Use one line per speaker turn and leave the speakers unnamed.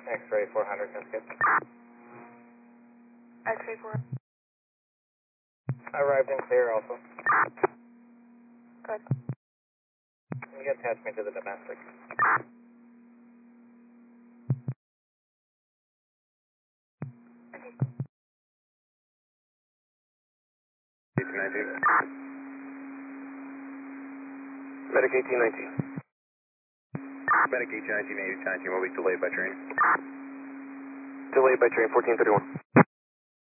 X-ray 400, can skip.
X-ray 4.
Arrived and clear also.
Good.
You can attach me to the domestic.
Okay.
1819. Medic 1819. Medic 1819 will be delayed by train. Delayed by train 1431.